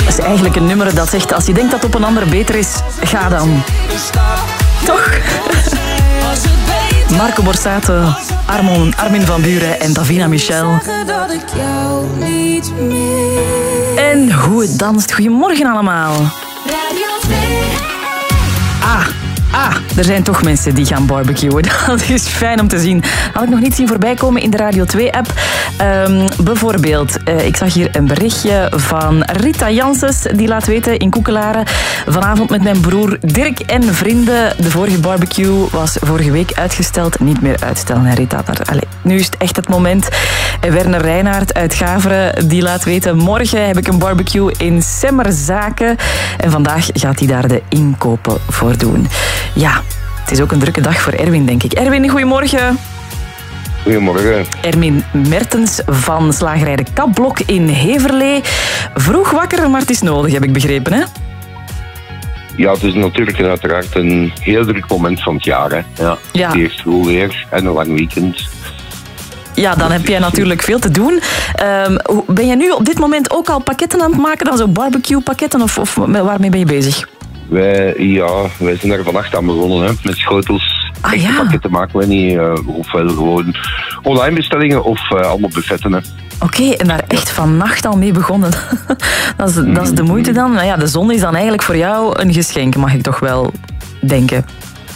Dat is eigenlijk een nummer dat zegt, als je denkt dat op een ander beter is, ga dan. Toch? Marco Borsato, Armin van Buuren en Davina Michel. En hoe het danst. Goedemorgen allemaal. Er zijn toch mensen die gaan barbecuen. Dat is fijn om te zien. Had ik nog niet zien voorbij komen in de Radio 2-app. Bijvoorbeeld, ik zag hier een berichtje van Rita Janssens. Die laat weten in Koekelaren. Vanavond met mijn broer Dirk en vrienden. De vorige barbecue was vorige week uitgesteld. Niet meer uitstellen, hè, Rita. Nu is het echt het moment. En Werner Reinaert uit Gaveren, die laat weten... Morgen heb ik een barbecue in Semmerzaken. En vandaag gaat hij daar de inkopen voor doen. Ja, het is ook een drukke dag voor Erwin, denk ik. Erwin, goedemorgen. Goedemorgen. Erwin Mertens van slagerij De Kapblok in Heverlee. Vroeg wakker, maar het is nodig, heb ik begrepen, hè? Ja, het is natuurlijk uiteraard een heel druk moment van het jaar, hè. Ja. Het eerst goed weer en een lang weekend. Ja, dan heb jij natuurlijk veel te doen. Ben jij nu op dit moment ook al pakketten aan het maken? Dan zo barbecue-pakketten of waarmee ben je bezig? Wij zijn er vannacht aan begonnen, hè. Met schotels. Echte pakketten maken we niet. Ofwel gewoon online bestellingen of allemaal buffetten, hè. Oké, en daar echt vannacht al mee begonnen. dat is de moeite dan. Nou ja, de zon is dan eigenlijk voor jou een geschenk, mag ik toch wel denken.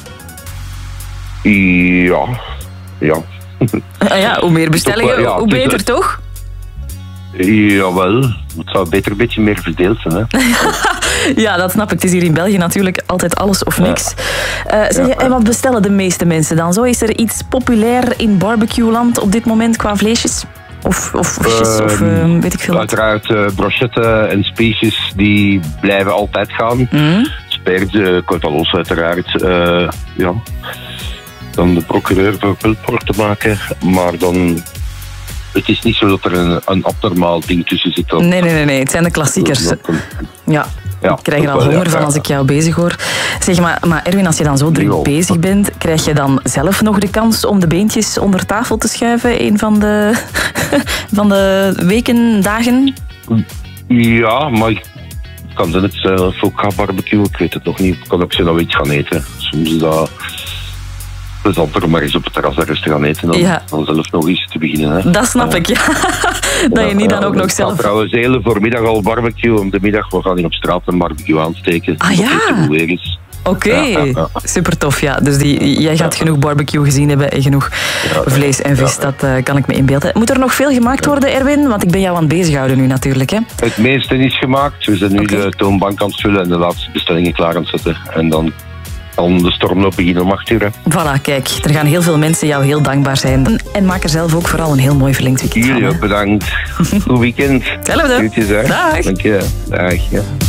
Ja. Hoe meer bestellingen, hoe beter, toch? Jawel, het zou beter een beetje meer verdeeld zijn, hè. Ja, dat snap ik. Het is hier in België natuurlijk altijd alles of niks. En wat bestellen de meeste mensen dan? Zo, is er iets populair in barbecue-land op dit moment qua vleesjes? Of weet ik veel wat? Uiteraard brochetten en species die blijven altijd gaan. Spijt, kortalos uiteraard. Dan de procureur voor pulpork te maken, maar dan... Het is niet zo dat er een abnormaal ding tussen zit. Nee. Het zijn de klassiekers. Ja, ik krijg er al honger van als ik jou bezig hoor. Zeg maar Erwin, als je dan zo druk bezig bent, krijg je dan zelf nog de kans om de beentjes onder tafel te schuiven? Een van de weken, dagen? Ja, maar ik kan het zelf ook gaan barbecuen. Ik weet het nog niet. Ik kan ook zelf iets gaan eten. Soms is dat... plezanter om maar eens op het terras ergens te gaan eten dan zelf nog eens te beginnen. Hè. Dat snap ik, ja. Dat je niet dan ook nog zelf... Ik ga trouwens de hele voormiddag al barbecue. Om de middag we gaan hier op straat een barbecue aansteken. Oké. Super tof, ja. Dus jij gaat genoeg barbecue gezien hebben en genoeg vlees en vis. Dat kan ik me inbeelden. Moet er nog veel gemaakt worden, Erwin? Want ik ben jou aan het bezighouden nu natuurlijk, hè. Het meeste is gemaakt. We zijn nu de toonbank aan het vullen en de laatste bestellingen klaar aan het zetten. En dan de stormloop beginnen om 8 uur. Voilà, kijk. Er gaan heel veel mensen jou heel dankbaar zijn. En maak er zelf ook vooral een heel mooi verlengd weekend van. Jullie ook bedankt. Goed weekend. Hetzelfde. Dag. Dank je. Dag. Ja.